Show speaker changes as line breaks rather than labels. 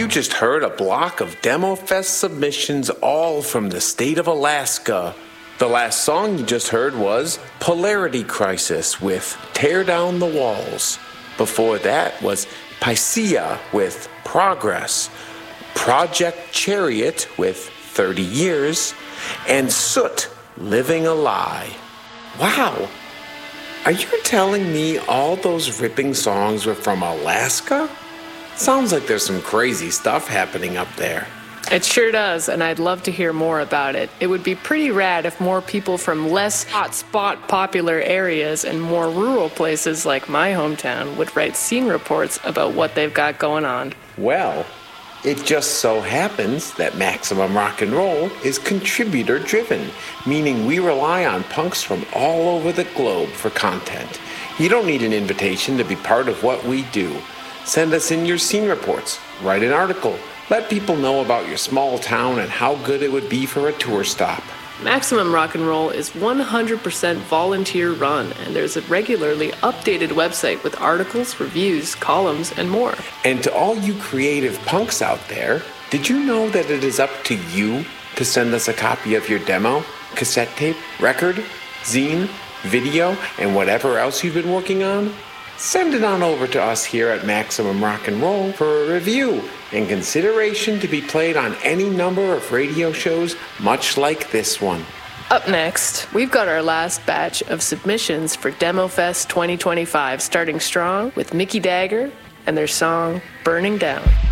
You just heard a block of DemoFest submissions, all from the state of Alaska. The last song you just heard was Polarity Crisis with Tear Down the Walls. Before that was Pycia with Progress, Project Chariot with 30 Years, and Soot, Living a Lie. Wow! Are you telling me all those ripping songs were from Alaska? Sounds like there's some crazy stuff happening up there.
It sure does, and I'd love to hear more about it. It would be pretty rad if more people from less hotspot popular areas and more rural places like my hometown would write scene reports about what they've got going on.
Well, it just so happens that Maximum Rock and Roll is contributor driven, meaning we rely on punks from all over the globe for content. You don't need an invitation to be part of what we do. Send us in your scene reports, write an article, let people know about your small town and how good it would be for a tour stop.
Maximum Rock and Roll is 100% volunteer run, and there's a regularly updated website with articles, reviews, columns, and more.
And to all you creative punks out there, did you know that it is up to you to send us a copy of your demo, cassette tape, record, zine, video, and whatever else you've been working on? Send it on over to us here at Maximum Rock and Roll for a review and consideration to be played on any number of radio shows much like this one.
Up next, we've got our last batch of submissions for DemoFest 2025, starting strong with Mickey Dagger and their song Burning Down.